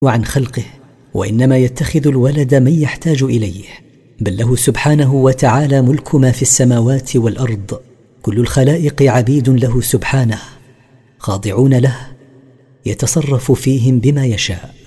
وعن خلقه، وإنما يتخذ الولد من يحتاج إليه، بل له سبحانه وتعالى ملك ما في السماوات والأرض. كل الخلائق عبيد له سبحانه، خاضعون له، يتصرف فيهم بما يشاء.